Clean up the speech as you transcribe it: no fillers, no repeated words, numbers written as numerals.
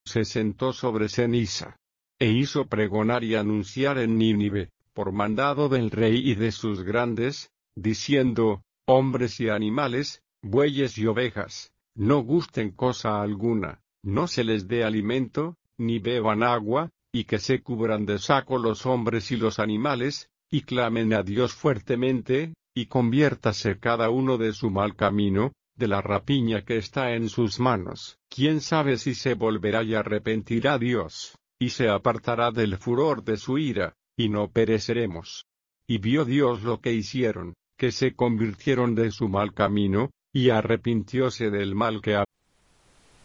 se sentó sobre ceniza, e hizo pregonar y anunciar en Nínive, por mandado del rey y de sus grandes, diciendo: hombres y animales, bueyes y ovejas, no gusten cosa alguna, no se les dé alimento, ni beban agua, y que se cubran de saco los hombres y los animales, y clamen a Dios fuertemente, y conviértase cada uno de su mal camino, de la rapiña que está en sus manos. ¿Quién sabe si se volverá y arrepentirá Dios, y se apartará del furor de su ira, y no pereceremos? Y vio Dios lo que hicieron, que se convirtieron de su mal camino, y arrepintióse del mal que